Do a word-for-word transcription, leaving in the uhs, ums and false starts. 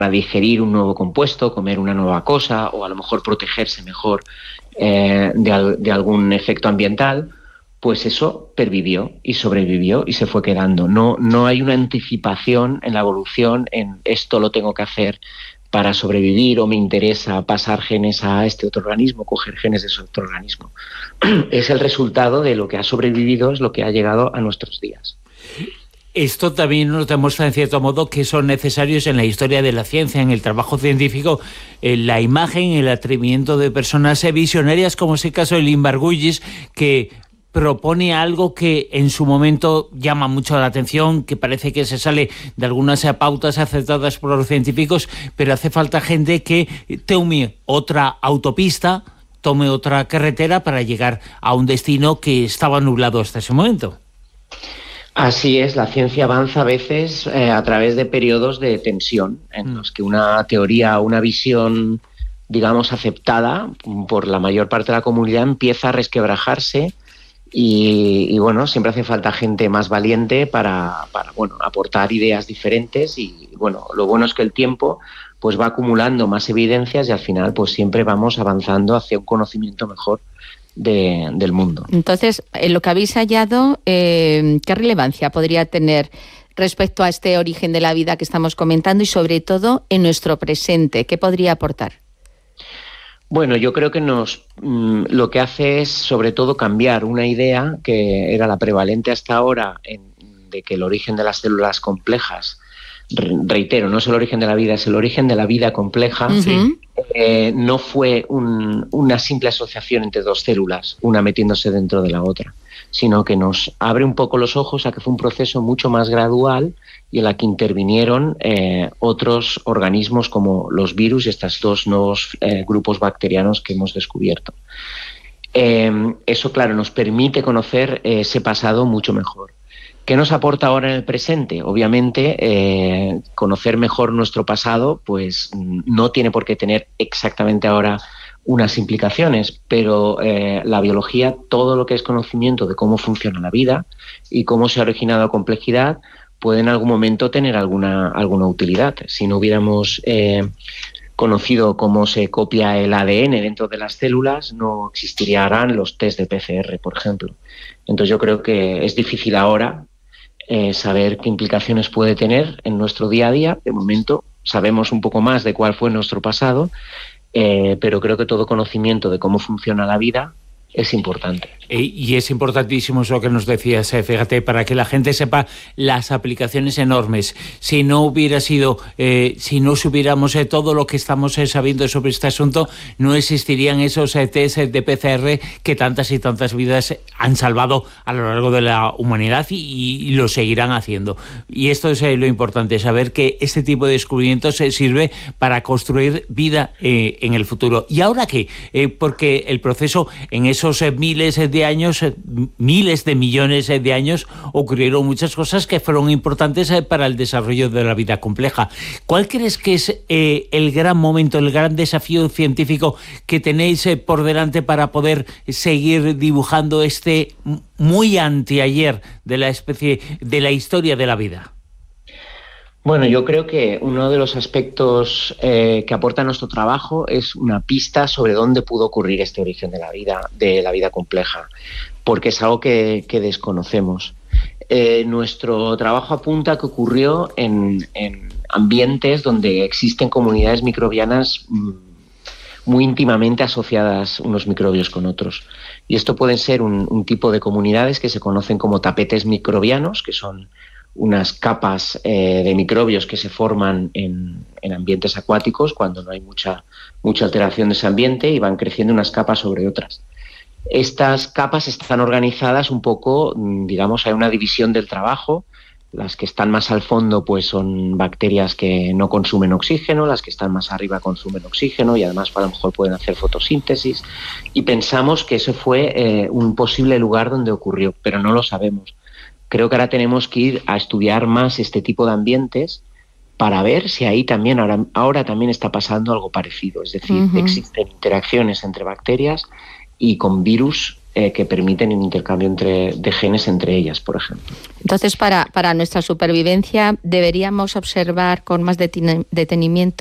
para digerir un nuevo compuesto, comer una nueva cosa o a lo mejor protegerse mejor eh, de, al, de algún efecto ambiental, pues eso pervivió y sobrevivió y se fue quedando. No, no hay una anticipación en la evolución en esto lo tengo que hacer para sobrevivir o me interesa pasar genes a este otro organismo, coger genes de ese otro organismo. Es el resultado de lo que ha sobrevivido, es lo que ha llegado a nuestros días. Esto también nos demuestra, en cierto modo, que son necesarios en la historia de la ciencia, en el trabajo científico, en la imagen, el atrevimiento de personas visionarias, como es el caso de Lynn Margulis, que propone algo que en su momento llama mucho la atención, que parece que se sale de algunas pautas aceptadas por los científicos, pero hace falta gente que tome otra autopista, tome otra carretera para llegar a un destino que estaba nublado hasta ese momento. Así es, la ciencia avanza a veces eh, a través de periodos de tensión, en los que una teoría o una visión, digamos, aceptada por la mayor parte de la comunidad empieza a resquebrajarse. Y, y bueno, siempre hace falta gente más valiente para, para bueno, aportar ideas diferentes y bueno, lo bueno es que el tiempo pues va acumulando más evidencias y al final pues siempre vamos avanzando hacia un conocimiento mejor de, del mundo. Entonces, en lo que habéis hallado, eh, ¿qué relevancia podría tener respecto a este origen de la vida que estamos comentando y sobre todo en nuestro presente? ¿Qué podría aportar? Bueno, yo creo que nos mmm, lo que hace es sobre todo cambiar una idea que era la prevalente hasta ahora en, de que el origen de las células complejas, re, reitero, no es el origen de la vida, es el origen de la vida compleja, uh-huh. eh, no fue un, una simple asociación entre dos células, una metiéndose dentro de la otra, sino que nos abre un poco los ojos a que fue un proceso mucho más gradual y en la que intervinieron eh, otros organismos como los virus y estos dos nuevos eh, grupos bacterianos que hemos descubierto. Eh, eso, claro, nos permite conocer eh, ese pasado mucho mejor. ¿Qué nos aporta ahora en el presente? Obviamente, eh, conocer mejor nuestro pasado pues no tiene por qué tener exactamente ahora unas implicaciones, pero eh, la biología, todo lo que es conocimiento de cómo funciona la vida y cómo se ha originado complejidad, puede en algún momento tener alguna, alguna utilidad. Si no hubiéramos eh, conocido cómo se copia el A D N dentro de las células, no existirían los test de P C R, por ejemplo. Entonces yo creo que es difícil ahora eh, saber qué implicaciones puede tener en nuestro día a día. De momento sabemos un poco más de cuál fue nuestro pasado, eh, pero creo que todo conocimiento de cómo funciona la vida es importante. Y es importantísimo eso que nos decías, eh, fíjate, para que la gente sepa las aplicaciones enormes. Si no hubiera sido, eh, si no supiéramos eh, todo lo que estamos eh, sabiendo sobre este asunto, no existirían esos eh, test de P C R que tantas y tantas vidas han salvado a lo largo de la humanidad y, y lo seguirán haciendo. Y esto es eh, lo importante, saber que este tipo de descubrimientos eh, sirve para construir vida eh, en el futuro. ¿Y ahora qué? Eh, porque el proceso en esos eh, miles de años, miles de millones de años, ocurrieron muchas cosas que fueron importantes para el desarrollo de la vida compleja. ¿Cuál crees que es eh, el gran momento, el gran desafío científico que tenéis eh, por delante para poder seguir dibujando este muy anteayer de la especie, de la historia de la vida? Bueno, yo creo que uno de los aspectos eh, que aporta nuestro trabajo es una pista sobre dónde pudo ocurrir este origen de la vida, de la vida compleja, porque es algo que, que desconocemos. Eh, nuestro trabajo apunta a que ocurrió en, en ambientes donde existen comunidades microbianas mmm, muy íntimamente asociadas unos microbios con otros. Y esto pueden ser un, un tipo de comunidades que se conocen como tapetes microbianos, que son unas capas eh, de microbios que se forman en, en ambientes acuáticos cuando no hay mucha, mucha alteración de ese ambiente y van creciendo unas capas sobre otras. Estas capas están organizadas un poco, digamos, hay una división del trabajo. Las que están más al fondo pues son bacterias que no consumen oxígeno, las que están más arriba consumen oxígeno y además a lo mejor pueden hacer fotosíntesis. Y pensamos que ese fue eh, un posible lugar donde ocurrió, pero no lo sabemos. Creo que ahora tenemos que ir a estudiar más este tipo de ambientes para ver si ahí también, ahora, ahora también está pasando algo parecido. Es decir, uh-huh. existen interacciones entre bacterias y con virus eh, que permiten un intercambio entre, de genes entre ellas, por ejemplo. Entonces, para, para nuestra supervivencia, deberíamos observar con más detenimiento